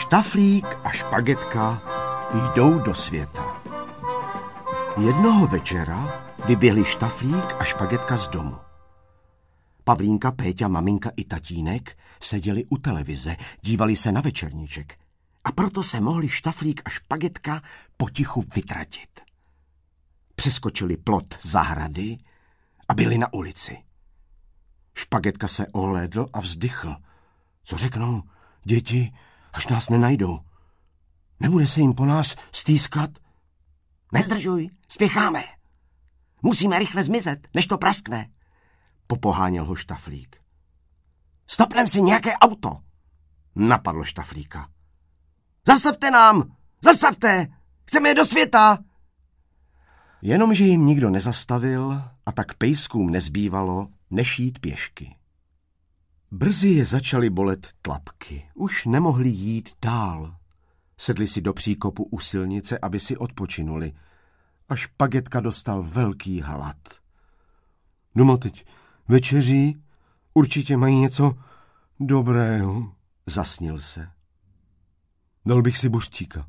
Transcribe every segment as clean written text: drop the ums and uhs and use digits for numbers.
Štaflík a Špagetka jdou do světa. Jednoho večera vyběhli Štaflík a Špagetka z domu. Pavlínka, Péťa, maminka i tatínek seděli u televize, dívali se na večerníček a proto se mohli Štaflík a Špagetka potichu vytratit. Přeskočili plot zahrady a byli na ulici. Špagetka se ohlédl a vzdychl. Co řeknou děti, až nás nenajdou? Nebude se jim po nás stýskat? Nezdržuj, spěcháme. Musíme rychle zmizet, než to praskne. Popoháněl ho Štaflík. Stopnem si nějaké auto. Napadlo Štaflíka. Zastavte nám! Zastavte! Chceme je do světa! Jenomže jim nikdo nezastavil a tak pejskům nezbývalo, než jít pěšky. Brzy je začaly bolet tlapky. Už nemohli jít dál. Sedli si do příkopu u silnice, aby si odpočinuli. A Špagetka dostal velký hlad. Doma teď večeří, určitě mají něco dobrého. Zasnil se. Dal bych si buřtíka.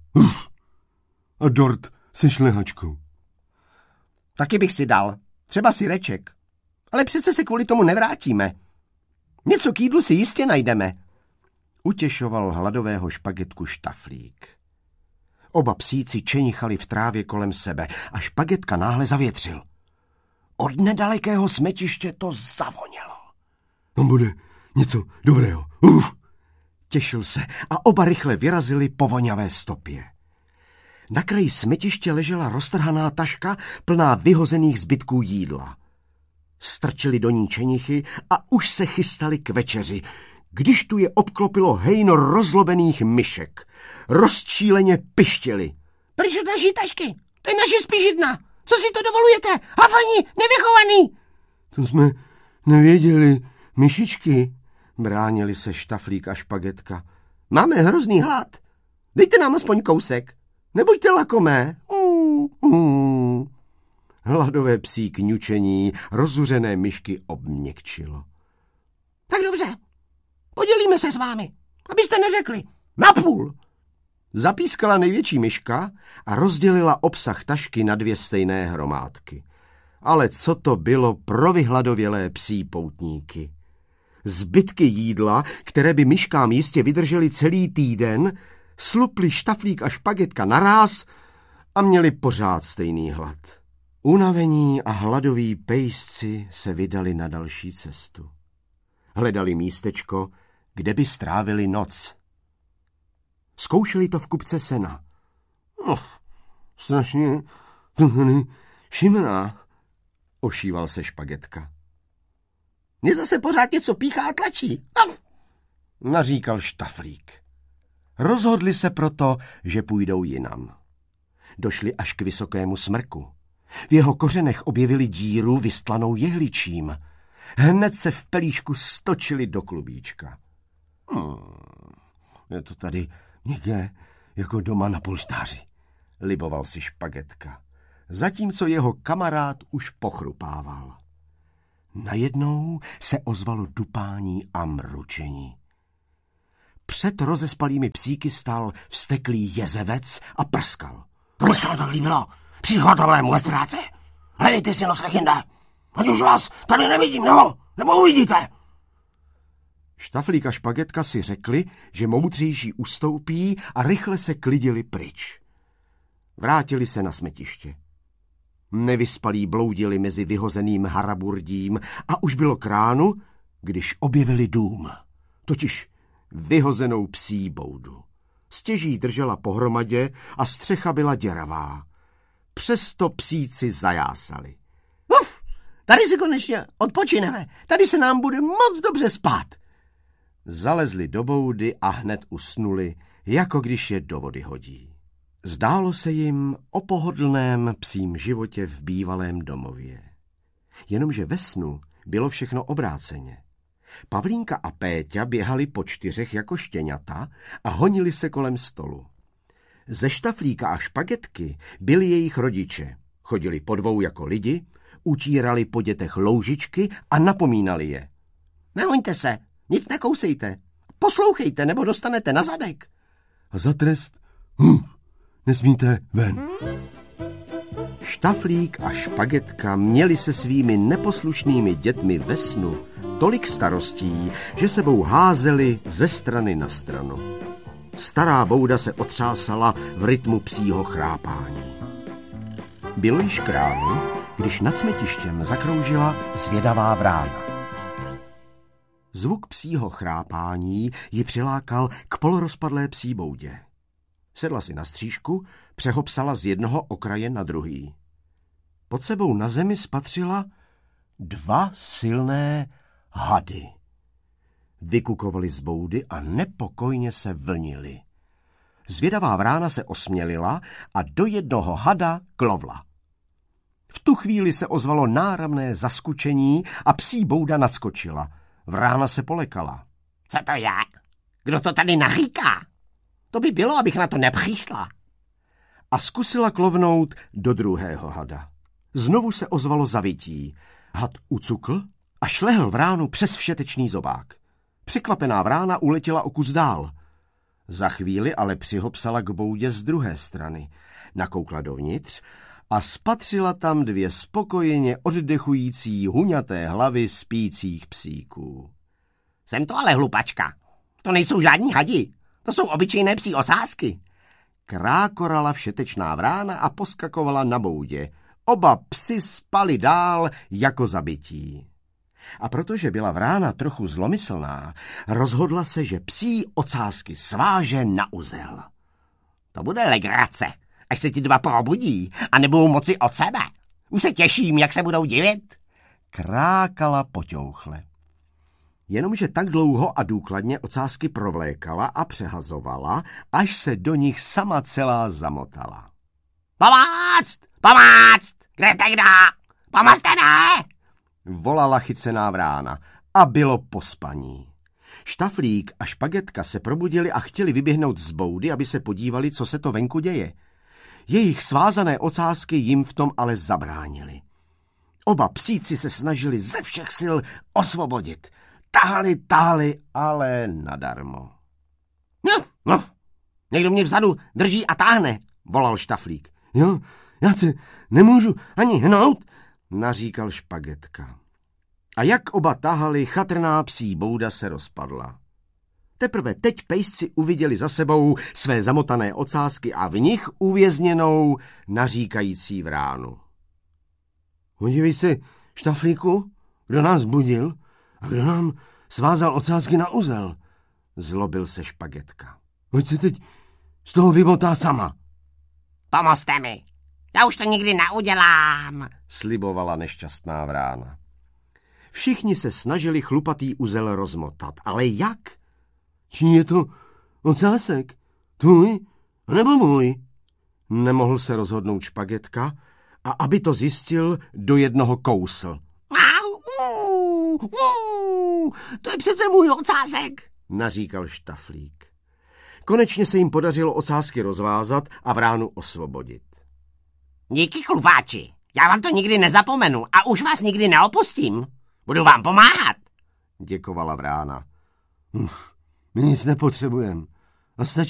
A dort se šlehačkou. Taky bych si dal. Třeba syreček. Ale přece se kvůli tomu nevrátíme. Něco k jídlu si jistě najdeme. Utěšoval hladového Špagetku Štaflík. Oba psíci čenichali v trávě kolem sebe a Špagetka náhle zavětřil. Od nedalekého smetiště to zavonělo. Tam bude něco dobrého. Těšil se a oba rychle vyrazili po voňavé stopě. Na kraji smetiště ležela roztrhaná taška plná vyhozených zbytků jídla. Strčili do ní čenichy a už se chystali k večeři, když tu je obklopilo hejno rozlobených myšek. Rozčíleně pištěli. Pryč od naší tašky, to je naše spižidna. Co si to dovolujete? Havani, nevychovaný! To jsme nevěděli, myšičky, bránili se Štaflík a Špagetka. Máme hrozný hlad. Dejte nám aspoň kousek. Nebuďte lakomé. Hladové psí kňučení rozuřené myšky obměkčilo. Tak dobře, podělíme se s vámi, abyste neřekli. Napůl! Zapískala největší myška a rozdělila obsah tašky na 2 stejné hromádky. Ale co to bylo pro vyhladovělé psí poutníky? Zbytky jídla, které by myškám jistě vydržely celý týden, slupli Štaflík a Špagetka naráz a měli pořád stejný hlad. Unavení a hladoví pejsci se vydali na další cestu. Hledali místečko, kde by strávili noc. Zkoušeli to v kupce sena. Strašně to tady šimrá, ošíval se Špagetka. Mně zase pořád něco píchá a tlačí. Naříkal Štaflík. Rozhodli se proto, že půjdou jinam. Došli až k vysokému smrku. V jeho kořenech objevili díru vystlanou jehličím. Hned se v pelíšku stočili do klubíčka. Je to tady někde jako doma na polštáři, liboval si Špagetka, zatímco jeho kamarád už pochrupával. Najednou se ozvalo dupání a mručení. Před rozespalými psíky stál vzteklý jezevec a prskal. To se to líbilo, psychotovému bez práce. Hledejte si nos Rechinda, ať už vás tady nevidím, nebo uvidíte. Štaflík a Špagetka si řekli, že moudřejší ustoupí a rychle se klidili pryč. Vrátili se na smetiště. Nevyspalí bloudili mezi vyhozeným haraburdím a už bylo k ránu, když objevili dům, totiž vyhozenou psí boudu. Stěží držela pohromadě a střecha byla děravá. Přesto psíci zajásali. Tady si konečně odpočineme, tady se nám bude moc dobře spát. Zalezli do boudy a hned usnuli, jako když je do vody hodí. Zdálo se jim o pohodlném psím životě v bývalém domově. Jenomže ve snu bylo všechno obráceně. Pavlínka a Péťa běhali po 4 jako štěňata a honili se kolem stolu. Ze Štaflíka a Špagetky byli jejich rodiče. Chodili po 2 jako lidi, utírali po dětech loužičky a napomínali je. Nehoňte se, nic nekousejte, poslouchejte, nebo dostanete na zadek. a za trest nesmíte ven. Štaflík a Špagetka měli se svými neposlušnými dětmi ve snu tolik starostí, že sebou házeli ze strany na stranu. Stará bouda se otřásala v rytmu psího chrápání. Bylo již k ránu, když nad smetištěm zakroužila zvědavá vrána. Zvuk psího chrápání ji přilákal k polorozpadlé psí boudě. Sedla si na střížku, přehopsala z jednoho okraje na druhý. Pod sebou na zemi spatřila 2 silné hady. Vykukovali z boudy a nepokojně se vlnili. Zvědavá vrána se osmělila a do jednoho hada klovla. V tu chvíli se ozvalo náramné zaskučení a psí bouda nadskočila. Vrána se polekala. Co to je? Kdo to tady naříká? To by bylo, abych na to nepřišla. A zkusila klovnout do druhého hada. Znovu se ozvalo zavytí. Had ucukl a šlehl vránu přes všetečný zobák. Překvapená vrána uletěla o kus dál. Za chvíli ale přihopsala k boudě z druhé strany. Nakoukla dovnitř a spatřila tam 2 spokojeně oddechující huňaté hlavy spících psíků. Jsem to ale hlupačka. To nejsou žádní hadi. To jsou obyčejné psí osázky. Krákorala všetečná vrána a poskakovala na boudě. Oba psi spali dál jako zabití. A protože byla vrána trochu zlomyslná, rozhodla se, že psí ocásky sváže na uzel. To bude legrace, až se ti 2 probudí a nebudou moci od sebe. Už se těším, jak se budou divit. Krákala poťouchle. Jenomže tak dlouho a důkladně ocásky provlékala a přehazovala, až se do nich sama celá zamotala. Pomoct! Pomoct! Kde jste kdo? Pomozte ne! Volala chycená vrána a bylo po spaní. Štaflík a Špagetka se probudili a chtěli vyběhnout z boudy, aby se podívali, co se to venku děje. Jejich svázané ocásky jim v tom ale zabránili. Oba psíci se snažili ze všech sil osvobodit. Tahali, ale nadarmo. No, někdo mě vzadu drží a táhne, volal Štaflík. Jo, já se nemůžu ani hnout, naříkal Špagetka. A jak oba tahali, chatrná psí bouda se rozpadla. Teprve teď pejsci uviděli za sebou své zamotané ocásky a v nich uvězněnou naříkající vránu. Podívej se, Štaflíku, kdo nás budil a kdo nám svázal ocásky na uzel, zlobil se Špagetka. Pojď se teď z toho vymotá sama. Pomozte mi, já už to nikdy neudělám, slibovala nešťastná vrána. Všichni se snažili chlupatý uzel rozmotat, ale jak? Čí je to ocásek? Tvůj nebo můj? Nemohl se rozhodnout Špagetka a aby to zjistil, do jednoho kousl. To je přece můj ocásek, naříkal Štaflík. Konečně se jim podařilo ocásky rozvázat a vránu osvobodit. Díky, chlupáči, já vám to nikdy nezapomenu a už vás nikdy neopustím. Budu vám pomáhat, děkovala vrána. My nic nepotřebujeme.